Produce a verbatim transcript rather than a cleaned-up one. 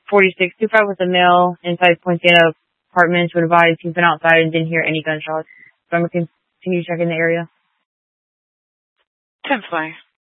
forty-six two five with a male inside Poinciana Apartments would advise he's been outside and didn't hear any gunshots. So I'm going to continue checking the area. ten four.